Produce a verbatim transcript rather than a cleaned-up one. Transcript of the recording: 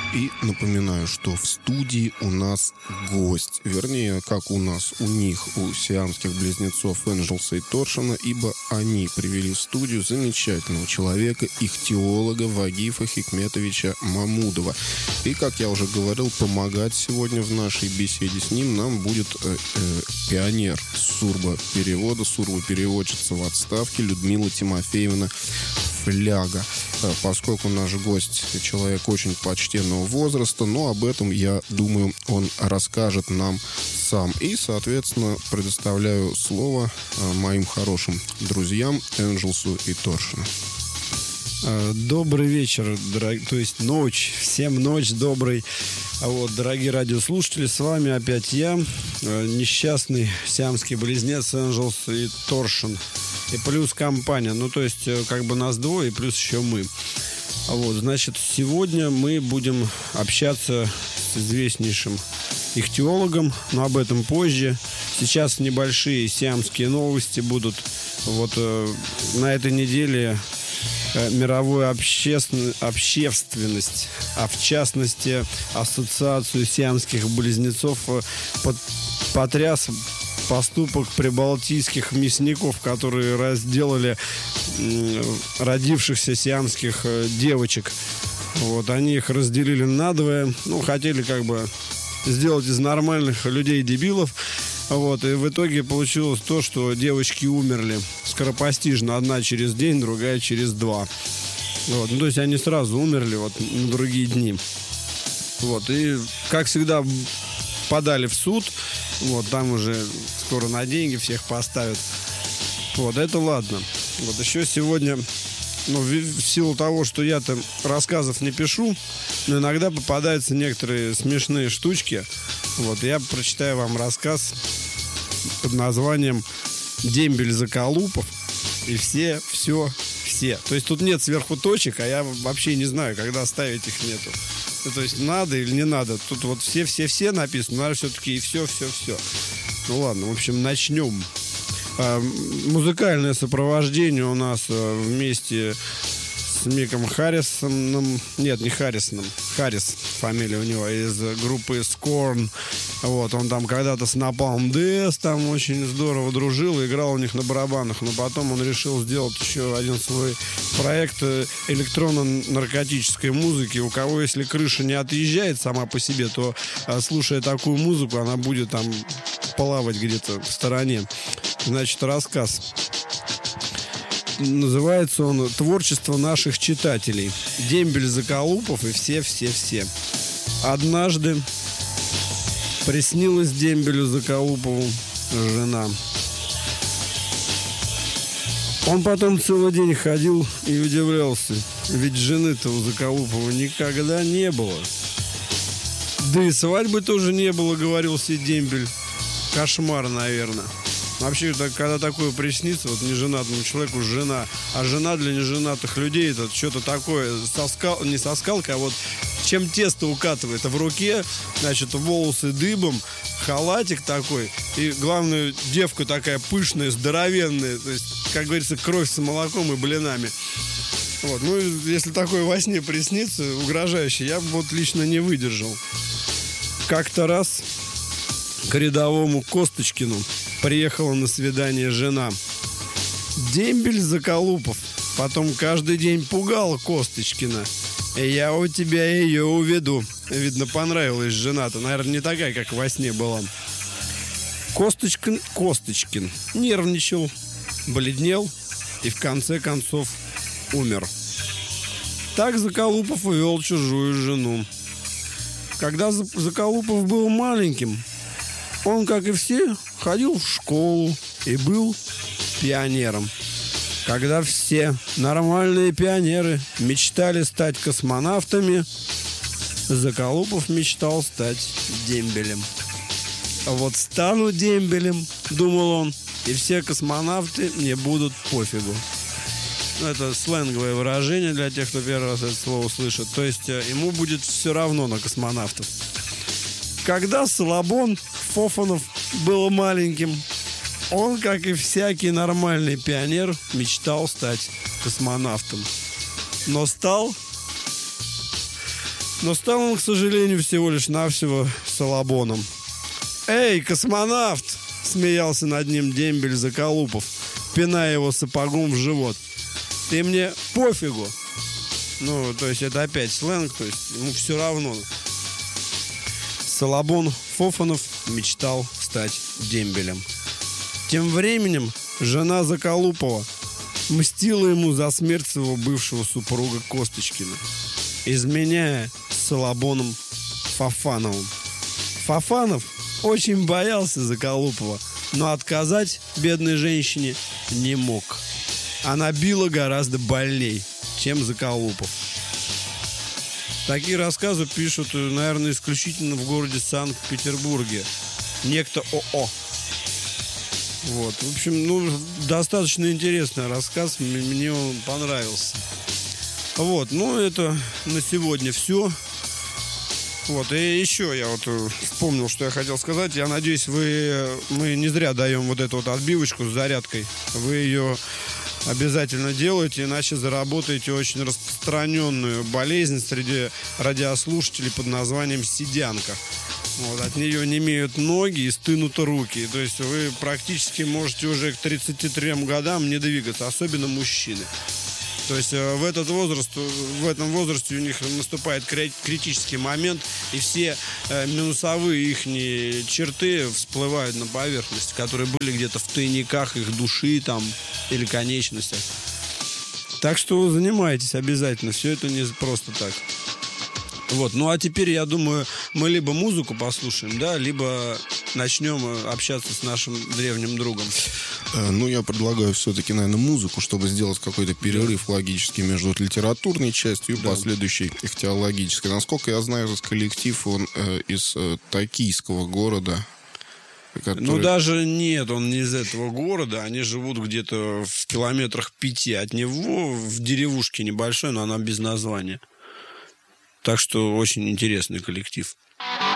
И напоминаю, что в студии у нас гость. Вернее, как у нас, у них, у сиамских близнецов Энджелса и Торшена, ибо они привели в студию замечательного человека, ихтиолога Вагифа Хикметовича Мамудова. И, как я уже говорил, помогать сегодня в нашей беседе с ним нам будет э, э, пионер сурбо-перевода, сурбо-переводчица в отставке Людмила Тимофеевна Фляга. Поскольку наш гость человек очень почтенного возраста, но об этом, я думаю, он расскажет нам сам. И, соответственно, предоставляю слово моим хорошим друзьям Энджелсу и Торшену. Добрый вечер, дорог... то есть ночь, всем ночь добрый. Вот, дорогие радиослушатели, с вами опять я, несчастный сиамский близнец Энджелс и Торшен. И плюс компания, ну то есть как бы нас двое, и плюс еще мы. Вот, значит, сегодня мы будем общаться с известнейшим ихтиологом, но об этом позже. Сейчас небольшие сиамские новости будут. Вот э, на этой неделе э, мировую обществен... общественность, а в частности ассоциацию сиамских близнецов э, под... потряс поступок прибалтийских мясников, которые разделали родившихся сиамских девочек. Вот, они их разделили надвое. Ну, хотели как бы сделать из нормальных людей дебилов. Вот, и в итоге получилось то, что девочки умерли скоропостижно. Одна через день, другая через два. Вот, ну, то есть они сразу умерли вот, на другие дни. Вот, и, как всегда, подали в суд. Вот, там уже скоро на деньги всех поставят. Вот, это ладно. Вот еще сегодня, ну, в силу того, что я там рассказов не пишу, но иногда попадаются некоторые смешные штучки. Вот, я прочитаю вам рассказ под названием «Дембель Заколупов и все, все, все». То есть тут нет сверху точек, а я вообще не знаю, когда ставить их нету. Ну, то есть надо или не надо. Тут вот все-все-все написано, надо все-таки и все-все-все. Ну ладно, в общем, начнем. А, музыкальное сопровождение у нас а, вместе с Миком Харрисоном. Нет, не Харрисоном. Харрис фамилия у него, из группы Scorn. Вот, он там когда-то с Napalm Death там очень здорово дружил и играл у них на барабанах. Но потом он решил сделать еще один свой проект электронно-наркотической музыки. У кого, если крыша не отъезжает сама по себе, то, слушая такую музыку, она будет там плавать где-то в стороне. Значит, рассказ. Называется он «Творчество наших читателей». Дембель Заколупов и все-все-все. Однажды приснилась дембелю Заколупову жена. Он потом целый день ходил и удивлялся, ведь жены-то у Заколупова никогда не было. Да и свадьбы тоже не было, говорил себе дембель. Кошмар, наверное. Вообще, когда такое приснится, вот неженатому человеку жена, а жена для неженатых людей это что-то такое, соскал, не соскалка, а вот чем тесто укатывает, а в руке, значит, волосы дыбом, халатик такой, и, главное, девка такая пышная, здоровенная, то есть, как говорится, кровь с молоком и блинами. Вот, ну, если такое во сне приснится, угрожающе, я бы вот лично не выдержал. Как-то раз к рядовому Косточкину приехала на свидание жена. Дембель Заколупов потом каждый день пугал Косточкина. Я у тебя ее уведу. Видно, понравилась жена-то. Наверное, не такая, как во сне была. Косточкин, Косточкин нервничал, бледнел и в конце концов умер. Так Заколупов увел чужую жену. Когда Заколупов был маленьким, он, как и все, ходил в школу и был пионером. Когда все нормальные пионеры мечтали стать космонавтами, Заколупов мечтал стать дембелем. А вот стану дембелем, думал он, и все космонавты мне будут пофигу. Это сленговое выражение для тех, кто первый раз это слово слышит. То есть ему будет все равно на космонавтов. Когда Соломон Фофанов был маленьким, он, как и всякий нормальный пионер, мечтал стать космонавтом. Но стал Но стал он, к сожалению, всего лишь навсего Салабоном. «Эй, космонавт!» — смеялся над ним дембель Заколупов, пиная его сапогом в живот. «Ты мне пофигу!» Ну, то есть это опять сленг, то есть ему все равно. Салабон Фофанов мечтал стать дембелем. Тем временем жена Заколупова мстила ему за смерть своего бывшего супруга Косточкина, изменяя с Салабоном Фофановым. Фофанов очень боялся Заколупова, но отказать бедной женщине не мог. Она била гораздо больней, чем Заколупов. Такие рассказы пишут, наверное, исключительно в городе Санкт-Петербурге. Некто ОО. Вот. В общем, ну, достаточно интересный рассказ. Мне он понравился. Вот. Ну, это на сегодня все. Вот. И еще я вот вспомнил, что я хотел сказать. Я надеюсь, вы... мы не зря даем вот эту вот отбивочку с зарядкой. Вы ее обязательно делайте, иначе заработаете очень распространенную болезнь среди радиослушателей под названием сидянка. Вот, от нее не имеют ноги и стынут руки. То есть вы практически можете уже к тридцати трём годам не двигаться, особенно мужчины. То есть в этот возраст, в этом возрасте у них наступает критический момент, и все минусовые их черты всплывают на поверхность, которые были где-то в тайниках их души там или конечностях. Так что занимайтесь обязательно, все это не просто так. Вот, ну а теперь, я думаю, мы либо музыку послушаем, да, либо начнем общаться с нашим древним другом. Ну, я предлагаю все-таки, наверное, музыку, чтобы сделать какой-то перерыв да. логический между литературной частью и да. последующей ихтиологической. Насколько я знаю, этот коллектив, он э, из э, токийского города. Который... Ну, даже нет, он не из этого города. Они живут где-то в километрах пяти от него, в деревушке небольшой, но она без названия. Так что очень интересный коллектив.